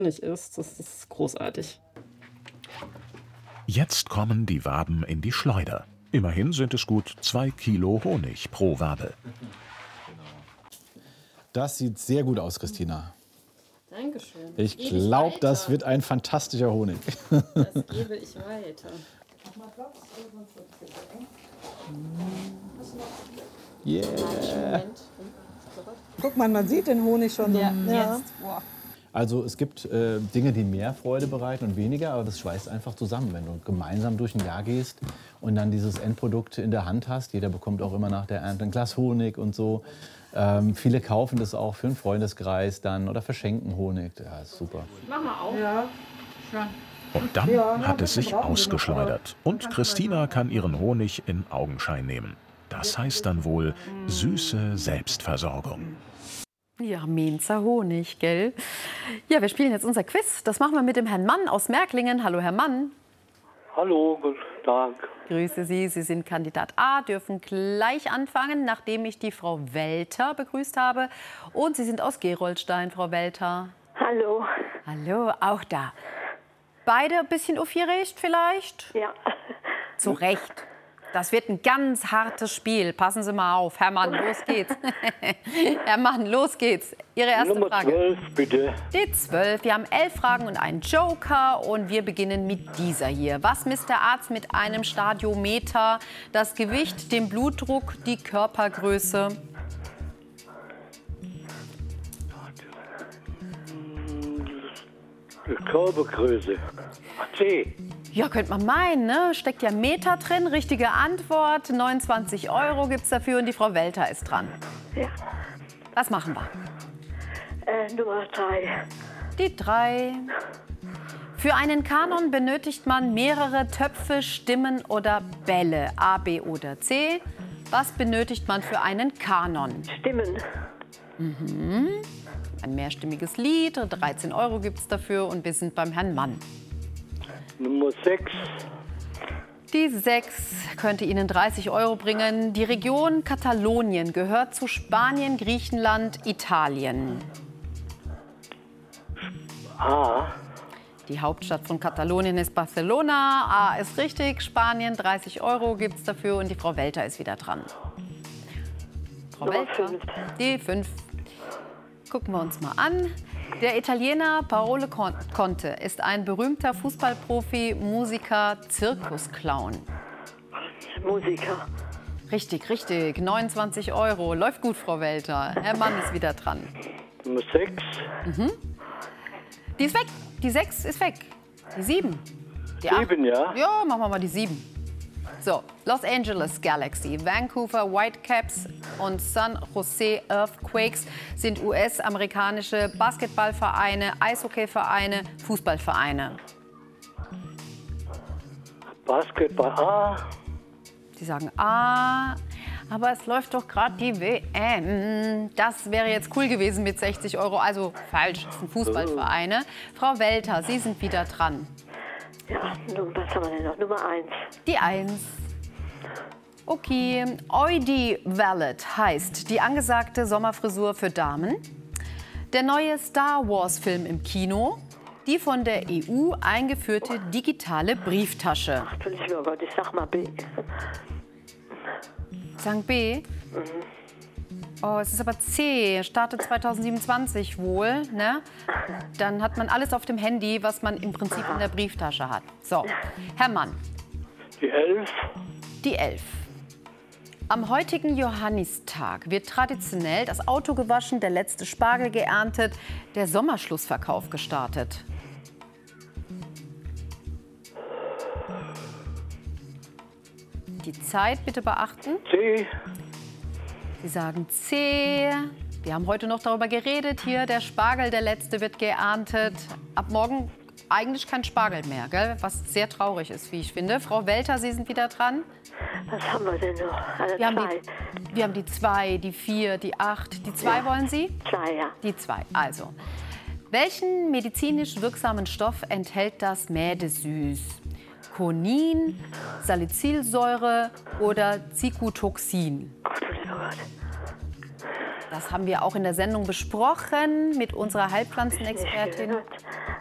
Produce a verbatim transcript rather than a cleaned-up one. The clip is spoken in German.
Honig ist. Das ist großartig. Jetzt kommen die Waben in die Schleuder. Immerhin sind es gut zwei Kilo Honig pro Wabe. Das sieht sehr gut aus, Christina. Dankeschön. Ich glaube, das wird ein fantastischer Honig. Das gebe ich weiter. Yeah. Guck mal, man sieht den Honig schon. Ja, so. Ja. jetzt. Boah. Also es gibt äh, Dinge, die mehr Freude bereiten und weniger, aber das schweißt einfach zusammen, wenn du gemeinsam durch ein Jahr gehst und dann dieses Endprodukt in der Hand hast. Jeder bekommt auch immer nach der Ernte ein Glas Honig und so. Ähm, viele kaufen das auch für einen Freundeskreis dann oder verschenken Honig. Ja, ist super. Mach mal auf. Ja. Und dann hat es sich ausgeschleudert. Und Christina kann ihren Honig in Augenschein nehmen. Das heißt dann wohl süße Selbstversorgung. Ja, Mainzer Honig, gell? Ja, wir spielen jetzt unser Quiz. Das machen wir mit dem Herrn Mann aus Märklingen. Hallo, Herr Mann. Hallo, guten Tag. Grüße Sie. Sie sind Kandidat A, dürfen gleich anfangen, nachdem ich die Frau Welter begrüßt habe. Und Sie sind aus Gerolstein, Frau Welter. Hallo. Hallo, auch da. Beide ein bisschen aufgeregt vielleicht? Ja. Zu Recht. Das wird ein ganz hartes Spiel. Passen Sie mal auf. Herr Mann, los geht's. Herr Mann, los geht's. Ihre erste Nummer Frage. zwölf, bitte. Die zwölf. Wir haben elf Fragen und einen Joker. Und wir beginnen mit dieser hier. Was misst der Arzt mit einem Stadiometer? Das Gewicht, den Blutdruck, die Körpergröße? Die Körpergröße. C. Ja, könnte man meinen, ne? Steckt ja Meter drin. Richtige Antwort. neunundzwanzig Euro gibt es dafür und die Frau Welter ist dran. Ja. Was machen wir? Äh, Nummer drei. Die drei. Für einen Kanon benötigt man mehrere Töpfe, Stimmen oder Bälle. A, B oder C. Was benötigt man für einen Kanon? Stimmen. Mhm. Ein mehrstimmiges Lied. dreizehn Euro gibt es dafür und wir sind beim Herrn Mann. Nummer sechs. Die sechs könnte Ihnen dreißig Euro bringen. Die Region Katalonien gehört zu Spanien, Griechenland, Italien. A. Die Hauptstadt von Katalonien ist Barcelona. A ist richtig. Spanien, dreißig Euro gibt es dafür. Und die Frau Welter ist wieder dran. Frau Nummer Welter. fünf. Die fünf. Gucken wir uns mal an. Der Italiener Paolo Conte ist ein berühmter Fußballprofi, Musiker, Zirkusclown. Musiker. Richtig, richtig. neunundzwanzig Euro. Läuft gut, Frau Welter. Herr Mann ist wieder dran. Nummer sechs. Mhm. Die ist weg. Die sechs ist weg. Die sieben. Die Sieben, ja? Ja, machen wir mal die sieben. So, Los Angeles Galaxy, Vancouver Whitecaps und San Jose Earthquakes sind U S-amerikanische Basketballvereine, Eishockeyvereine, Fußballvereine. Basketball A. Sie sagen A, aber es läuft doch gerade die W M. Das wäre jetzt cool gewesen mit sechzig Euro. Also falsch, es sind Fußballvereine. Frau Welter, Sie sind wieder dran. Ja, was haben wir denn noch? Nummer eins. Die eins. Okay, Oidi Valet heißt die angesagte Sommerfrisur für Damen. Der neue Star Wars-Film im Kino. Die von der E U eingeführte digitale Brieftasche. Ach, du lieber Gott, ich sag mal B. Sagen B? Mhm. Oh, es ist aber C. Startet zweitausendsiebenundzwanzig wohl. Ne? Dann hat man alles auf dem Handy, was man im Prinzip in der Brieftasche hat. So, Herr Mann. Die elf. Die elf. Am heutigen Johannistag wird traditionell das Auto gewaschen, der letzte Spargel geerntet, der Sommerschlussverkauf gestartet. Die Zeit bitte beachten. C. Sie sagen C. Wir haben heute noch darüber geredet. Hier, der Spargel, der letzte, wird geerntet. Ab morgen eigentlich kein Spargel mehr, gell? Was sehr traurig ist, wie ich finde. Frau Welter, Sie sind wieder dran. Was haben wir denn noch? Also Wir haben, zwei. die, wir haben die zwei, die vier, die acht. Die zwei Ja. wollen Sie? Zwei, ja. Die zwei. Also, welchen medizinisch wirksamen Stoff enthält das Mädesüß? Konin, Salicylsäure oder Zikutoxin? Ach du lieber Gott. Das haben wir auch in der Sendung besprochen mit unserer Heilpflanzenexpertin.